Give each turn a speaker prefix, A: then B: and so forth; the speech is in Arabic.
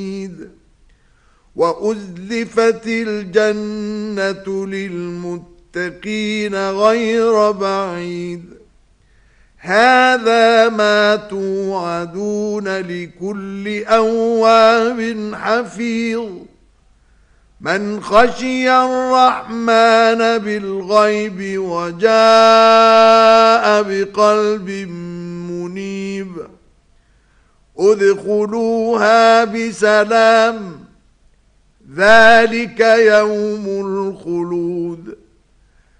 A: وأزلفت الجنة للمتقين غير بعيد هذا ما توعدون لكل أواب حفيظ من خشي الرحمن بالغيب وجاء بقلب منيب ادخلوها بسلام ذلك يوم الخلود